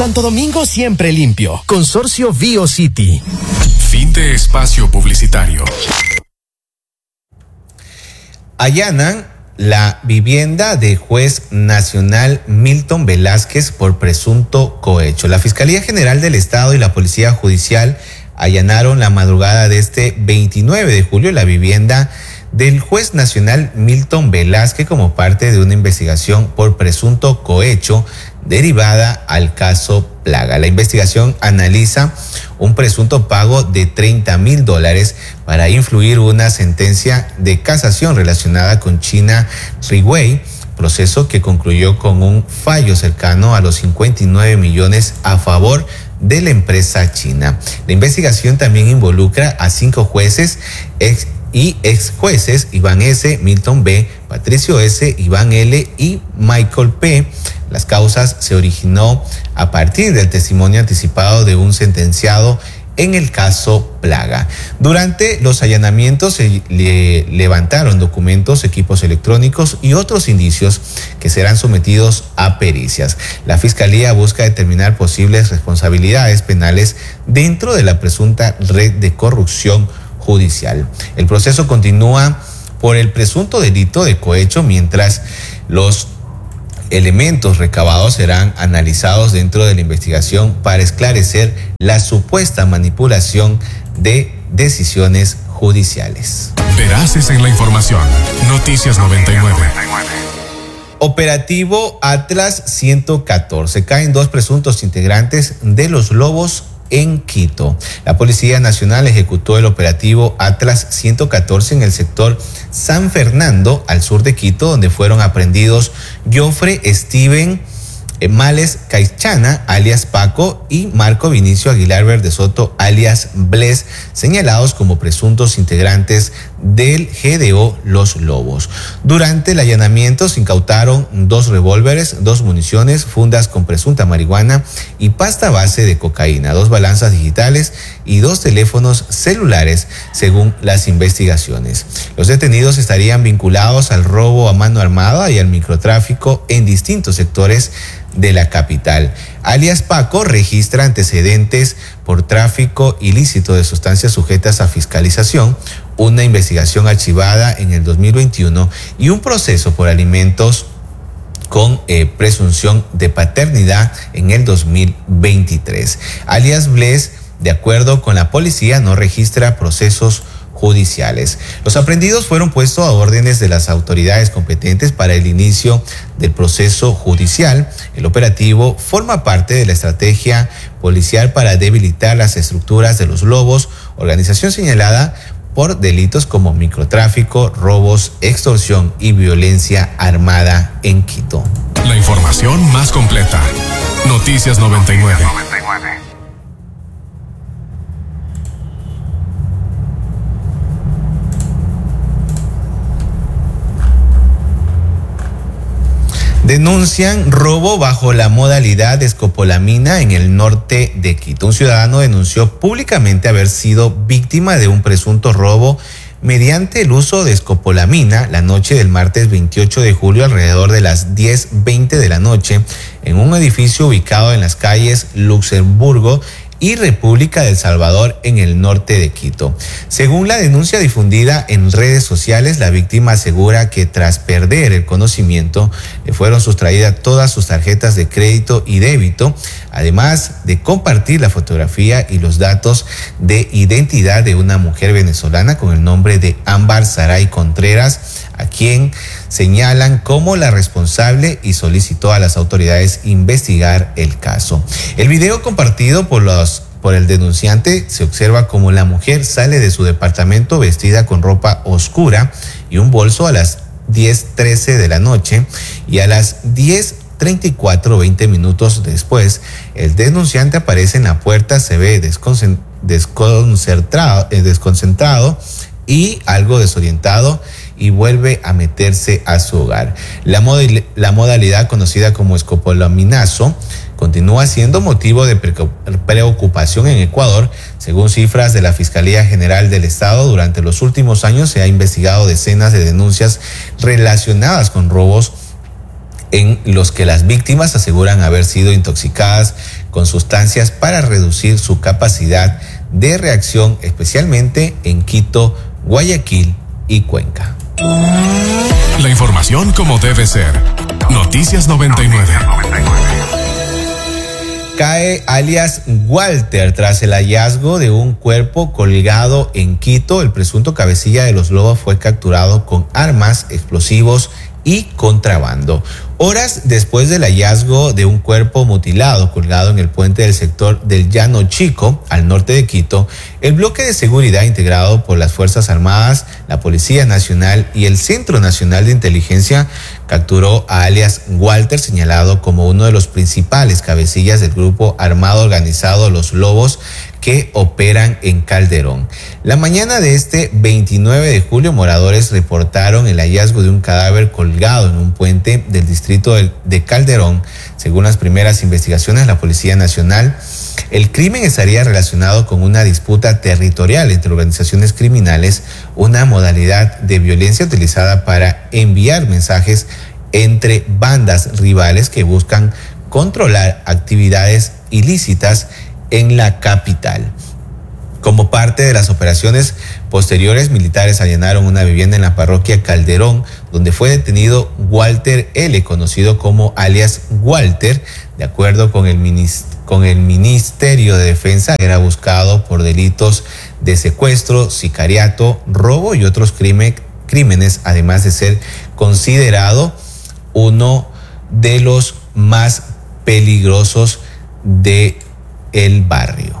Santo Domingo siempre limpio. Consorcio BioCity. Fin de espacio publicitario. Allanan la vivienda de juez nacional Milton Velázquez por presunto cohecho. La Fiscalía General del Estado y la Policía Judicial allanaron la madrugada de este 29 de julio la vivienda del juez nacional Milton Velázquez como parte de una investigación por presunto cohecho derivada al caso Plaga. La investigación analiza un presunto pago de $30,000 para influir una sentencia de casación relacionada con China Riwei, proceso que concluyó con un fallo cercano a los 59 millones a favor de la empresa china. La investigación también involucra a 5 jueces ex jueces: Iván S., Milton B., Patricio S., Iván L. y Michael P. Las causas se originó a partir del testimonio anticipado de un sentenciado en el caso Plaga. Durante los allanamientos se levantaron documentos, equipos electrónicos y otros indicios que serán sometidos a pericias. La Fiscalía busca determinar posibles responsabilidades penales dentro de la presunta red de corrupción judicial. El proceso continúa por el presunto delito de cohecho, mientras los elementos recabados serán analizados dentro de la investigación para esclarecer la supuesta manipulación de decisiones judiciales. Veraces en la información. Noticias 99. Operativo Atlas 114. Caen 2 presuntos integrantes de los Lobos en Quito. La Policía Nacional ejecutó el operativo Atlas 114 en el sector San Fernando, al sur de Quito, donde fueron aprehendidos Joffre Steven Males Caichana, alias Paco, y Marco Vinicio Aguilar Verde Soto, alias Bles, señalados como presuntos integrantes del GDO Los Lobos. Durante el allanamiento se incautaron 2 revólveres, 2 municiones, fundas con presunta marihuana y pasta base de cocaína, 2 balanzas digitales y 2 teléfonos celulares, según las investigaciones. Los detenidos estarían vinculados al robo a mano armada y al microtráfico en distintos sectores de la capital. Alias Paco registra antecedentes por tráfico ilícito de sustancias sujetas a fiscalización, una investigación archivada en el 2021 y un proceso por alimentos con presunción de paternidad en el 2023. Alias Bles, de acuerdo con la policía, no registra procesos judiciales. Los aprehendidos fueron puestos a órdenes de las autoridades competentes para el inicio del proceso judicial. El operativo forma parte de la estrategia policial para debilitar las estructuras de los Lobos, organización señalada por delitos como microtráfico, robos, extorsión y violencia armada en Quito. La información más completa. Noticias 99. Denuncian robo bajo la modalidad de escopolamina en el norte de Quito. Un ciudadano denunció públicamente haber sido víctima de un presunto robo mediante el uso de escopolamina la noche del martes 28 de julio alrededor de las 10:20 de la noche en un edificio ubicado en las calles Luxemburgo y República del Salvador en el norte de Quito. Según la denuncia difundida en redes sociales, la víctima asegura que tras perder el conocimiento le fueron sustraídas todas sus tarjetas de crédito y débito, además de compartir la fotografía y los datos de identidad de una mujer venezolana con el nombre de Ámbar Saray Contreras, a quien señalan como la responsable, y solicitó a las autoridades investigar el caso. El video compartido por el denunciante se observa como la mujer sale de su departamento vestida con ropa oscura y un bolso a las 10:13 de la noche, y a las 10:34, 20 minutos después, el denunciante aparece en la puerta, se ve desconcentrado y algo desorientado, y vuelve a meterse a su hogar. La modalidad conocida como escopolaminazo continúa siendo motivo de preocupación en Ecuador. Según cifras de la Fiscalía General del Estado, durante los últimos años se ha investigado decenas de denuncias relacionadas con robos en los que las víctimas aseguran haber sido intoxicadas con sustancias para reducir su capacidad de reacción, especialmente en Quito, Guayaquil y Cuenca. La información como debe ser. Noticias 99. Cae alias Walter tras el hallazgo de un cuerpo colgado en Quito. El presunto cabecilla de los Lobos fue capturado con armas, explosivos y contrabando. Horas después del hallazgo de un cuerpo mutilado colgado en el puente del sector del Llano Chico, al norte de Quito, el bloque de seguridad integrado por las Fuerzas Armadas, la Policía Nacional y el Centro Nacional de Inteligencia capturó a alias Walter, señalado como uno de los principales cabecillas del grupo armado organizado Los Lobos, que operan en Calderón. La mañana de este 29 de julio, moradores reportaron el hallazgo de un cadáver colgado en un puente del distrito de Calderón. Según las primeras investigaciones de la Policía Nacional, el crimen estaría relacionado con una disputa territorial entre organizaciones criminales, una modalidad de violencia utilizada para enviar mensajes entre bandas rivales que buscan controlar actividades ilícitas en la capital. Como parte de las operaciones posteriores, militares allanaron una vivienda en la parroquia Calderón, donde fue detenido Walter L., conocido como alias Walter. De acuerdo con el Ministerio de Defensa, era buscado por delitos de secuestro, sicariato, robo y otros crímenes, además de ser considerado uno de los más peligrosos de el barrio.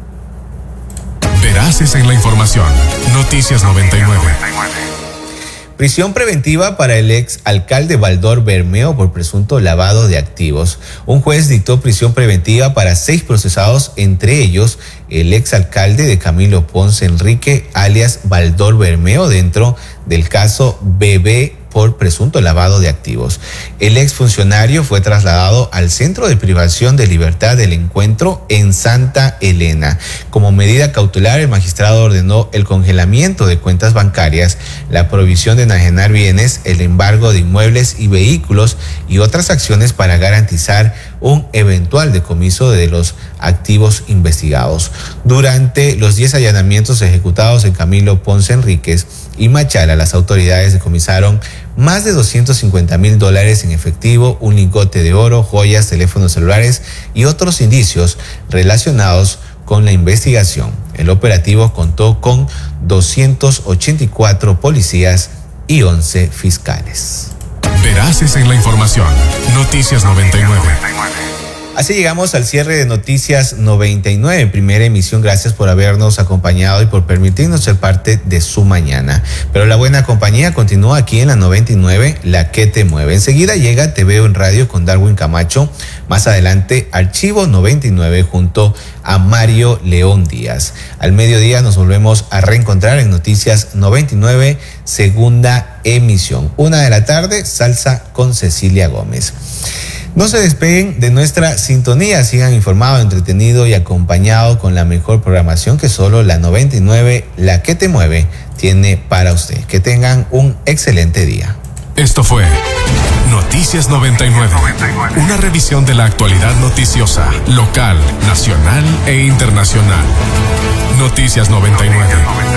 Veraces en la información. Noticias 99. Prisión preventiva para el ex alcalde Baldor Bermeo por presunto lavado de activos. Un juez dictó prisión preventiva para 6 procesados, entre ellos el ex alcalde de Camilo Ponce Enrique, alias Baldor Bermeo, dentro del caso Bebé por presunto lavado de activos. El exfuncionario fue trasladado al Centro de Privación de Libertad del Encuentro en Santa Elena. Como medida cautelar, el magistrado ordenó el congelamiento de cuentas bancarias, la prohibición de enajenar bienes, el embargo de inmuebles y vehículos y otras acciones para garantizar un eventual decomiso de los activos investigados. Durante los 10 allanamientos ejecutados en Camilo Ponce Enríquez y Machala, las autoridades decomisaron más de $250,000 en efectivo, un lingote de oro, joyas, teléfonos celulares y otros indicios relacionados con la investigación. El operativo contó con 284 policías y 11 fiscales. Veraces en la información. Noticias 99. Así llegamos al cierre de Noticias 99, primera emisión. Gracias por habernos acompañado y por permitirnos ser parte de su mañana. Pero la buena compañía continúa aquí en la 99, la que te mueve. Enseguida llega Te Veo en Radio con Darwin Camacho. Más adelante, Archivo 99 junto a Mario León Díaz. Al mediodía nos volvemos a reencontrar en Noticias 99, segunda emisión. 1:00 p.m, Salsa con Cecilia Gómez. No se despeguen de nuestra sintonía, sigan informados, entretenidos y acompañados con la mejor programación que solo la 99, la que te mueve, tiene para usted. Que tengan un excelente día. Esto fue Noticias 99, una revisión de la actualidad noticiosa, local, nacional e internacional. Noticias 99.